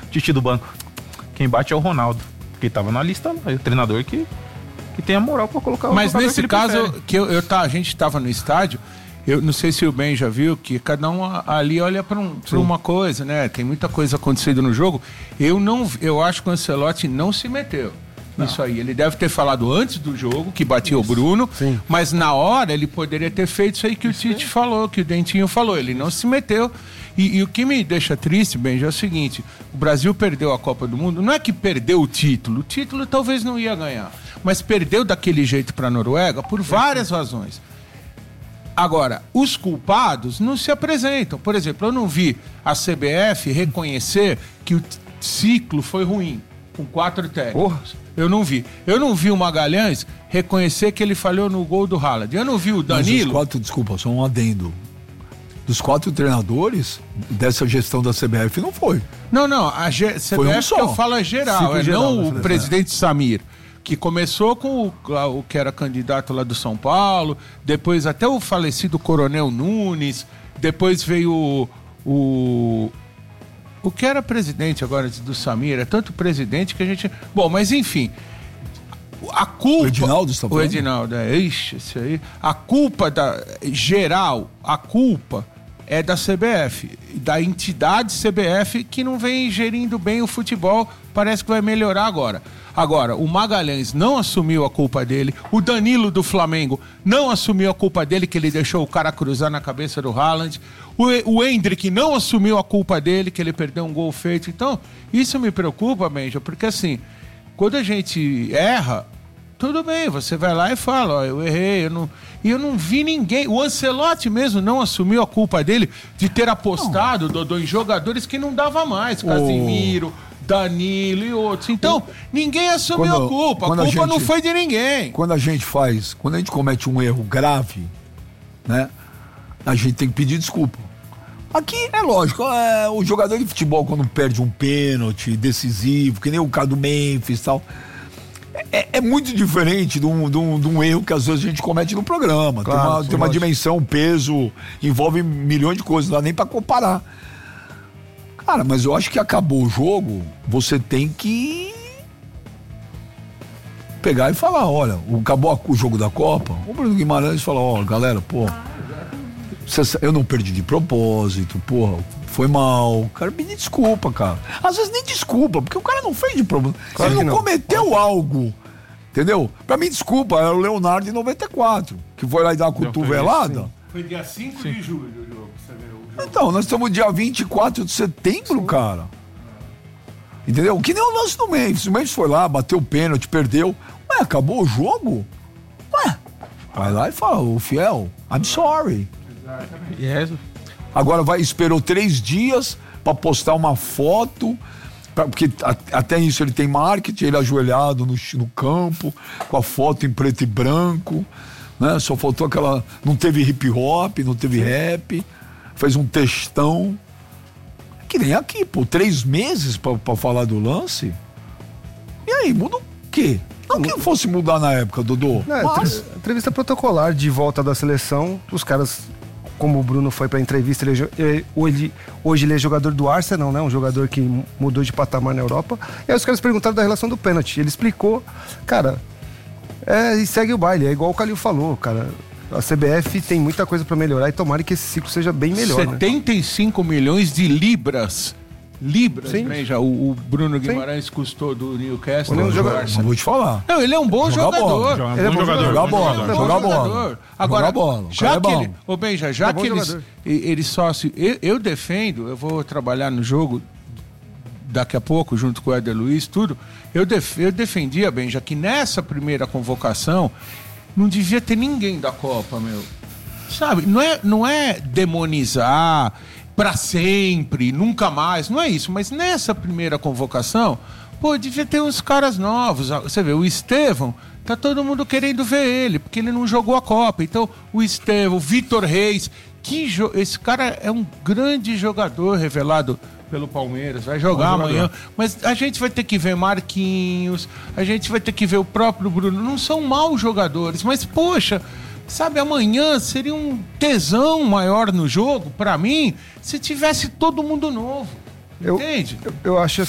Titi do banco. Quem bate é o Ronaldo. Porque tava na lista lá. O treinador que tem a moral pra colocar o Mas jogador nesse que caso, prefere. a gente tava no estádio, eu não sei se o Ben já viu que cada um ali olha pra uma coisa, né? Tem muita coisa acontecendo no jogo. Eu acho que o Ancelotti não se meteu. Isso aí, ele deve ter falado antes do jogo que batia o Bruno, mas na hora ele poderia ter feito isso aí que o Tite falou, que o Dentinho falou, ele não se meteu. E o que me deixa triste, Benja, é o seguinte: o Brasil perdeu a Copa do Mundo, não é que perdeu o título talvez não ia ganhar, mas perdeu daquele jeito para a Noruega por várias razões. Agora, os culpados não se apresentam. Por exemplo, eu não vi a CBF reconhecer que o ciclo foi ruim, com 4 técnicos. Eu não vi. Eu não vi o Magalhães reconhecer que ele falhou no gol do Haaland. Eu não vi o Danilo... Só um adendo. Dos 4 treinadores, dessa gestão da CBF não foi. Não, a CBF que eu falo é geral, não o presidente Samir, que começou com o que era candidato lá do São Paulo, depois até o falecido Coronel Nunes, depois veio o que era presidente agora do Samir, é tanto presidente que a gente... Bom, mas enfim, a culpa... O Edinaldo está falando? O Edinaldo, isso aí. A culpa geral, a culpa é da CBF, da entidade CBF que não vem gerindo bem o futebol, parece que vai melhorar agora. Agora, o Magalhães não assumiu a culpa dele, o Danilo do Flamengo não assumiu a culpa dele, que ele deixou o cara cruzar na cabeça do Haaland, o Endrick não assumiu a culpa dele, que ele perdeu um gol feito. Então, isso me preocupa, Benja, porque assim, quando a gente erra, tudo bem, você vai lá e fala, ó, eu errei, eu não vi ninguém. O Ancelotti mesmo não assumiu a culpa dele de ter apostado, Dodô, em jogadores que não dava mais, Casimiro, Danilo e outros. Então, ninguém assumiu a culpa. A culpa não foi de ninguém. Quando a gente comete um erro grave, né? A gente tem que pedir desculpa. Aqui é lógico, o jogador de futebol, quando perde um pênalti decisivo, que nem o caso do Memphis e tal, é muito diferente de um erro que às vezes a gente comete no programa. Claro, tem uma dimensão, um peso, envolve milhões de coisas, não dá nem pra comparar. Cara, mas eu acho que acabou o jogo, você tem que pegar e falar, olha, acabou o jogo da Copa, o Bruno Guimarães fala, ó, galera, pô, eu não perdi de propósito, porra, foi mal, o cara pedir desculpa, cara. Às vezes nem desculpa, porque o cara não fez de propósito, claro, ele não cometeu algo, entendeu? Pra mim, desculpa, era o Leonardo em 94, que foi lá e dar uma cotovelada. Foi dia 5 de julho o jogo, você viu? Então, nós estamos dia 24 de setembro, cara. Entendeu? Que nem o lance do Memphis. O Memphis foi lá, bateu o pênalti, perdeu. Ué, acabou o jogo? Ué, vai lá e fala, ô fiel, I'm sorry. Exatamente. Yes. Agora esperou 3 dias pra postar uma foto, porque até isso ele tem marketing, ele ajoelhado no campo, com a foto em preto e branco, né? Só faltou aquela... Não teve hip hop, não teve rap, fez um textão. Que nem aqui, pô, 3 meses pra falar do lance. E aí, muda o quê? Não que fosse mudar na época, Dodô. Mas... Entrevista protocolar de volta da seleção, os caras, como o Bruno foi pra entrevista, hoje ele é jogador do Arsenal, né? Um jogador que mudou de patamar na Europa. E aí os caras perguntaram da relação do pênalti. Ele explicou, cara, e segue o baile, é igual o Calil falou, cara. A CBF tem muita coisa pra melhorar e tomara que esse ciclo seja bem melhor. 75 milhões de libras, né? Já o Bruno Guimarães custou do Newcastle. Vou te falar. Não, ele é um bom jogador. Ele é bom jogador. Jogar bola. Agora, já que ele... Ô Benja, já que ele só se... Eu defendo, eu vou trabalhar no jogo daqui a pouco, junto com o Éder Luiz, tudo. Eu defendia, Benja, que nessa primeira convocação não devia ter ninguém da Copa, meu. Sabe, não é demonizar pra sempre, nunca mais, não é isso. Mas nessa primeira convocação, pô, devia ter uns caras novos. Você vê, o Estevão, tá todo mundo querendo ver ele, porque ele não jogou a Copa. Então, o Estevão, o Vitor Reis, esse cara é um grande jogador revelado pelo Palmeiras, vai jogar amanhã, mas a gente vai ter que ver Marquinhos, a gente vai ter que ver o próprio Bruno, não são maus jogadores, mas poxa, sabe, amanhã seria um tesão maior no jogo, pra mim, se tivesse todo mundo novo, entende? Eu acho